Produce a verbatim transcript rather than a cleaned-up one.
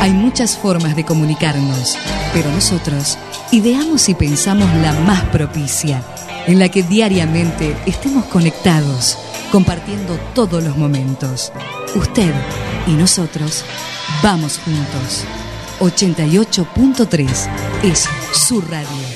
Hay muchas formas de comunicarnos, pero nosotros ideamos y pensamos la más propicia, en la que diariamente estemos conectados, compartiendo todos los momentos. Usted y nosotros vamos juntos. ochenta y ocho punto tres es su radio.